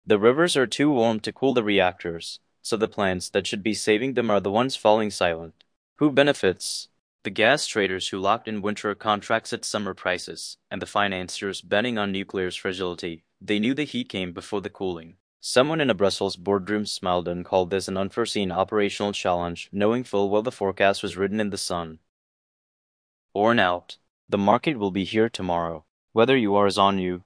The rivers are too warm to cool the reactors, so the plants that should be saving them are the ones falling silent. Who benefits? The gas traders who locked in winter contracts at summer prices, and the financiers betting on nuclear's fragility. They knew the heat came before the cooling. Someone in a Brussels boardroom smiled and called this an unforeseen operational challenge, knowing full well the forecast was written in the sun. Worn out. The market will be here tomorrow. Whether you are as on you,